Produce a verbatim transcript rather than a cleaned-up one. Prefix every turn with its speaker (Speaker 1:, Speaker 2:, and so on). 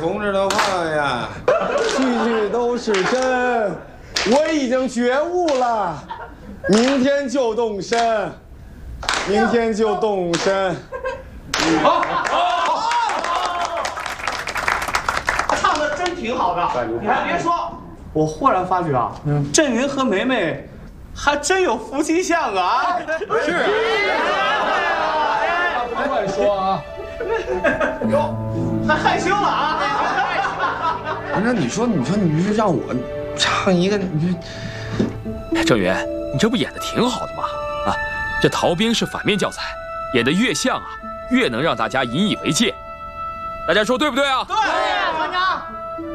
Speaker 1: 同志的话呀，
Speaker 2: 句句都是真，我已经觉悟了，明天就动身，明天就动身。
Speaker 3: 好，好，好，唱的真挺好的，你还别说，我忽然发觉啊，振云和梅梅还真有夫妻相啊！
Speaker 1: 是啊，
Speaker 4: 别乱说啊！
Speaker 3: 哟，还害羞了啊！
Speaker 1: 那你说，你说，你是让我唱一个，你
Speaker 5: 哎，郑源，你这不演的挺好的吗？啊，这逃兵是反面教材，演的越像啊，越能让大家引以为戒。大家说对不对啊？
Speaker 3: 对。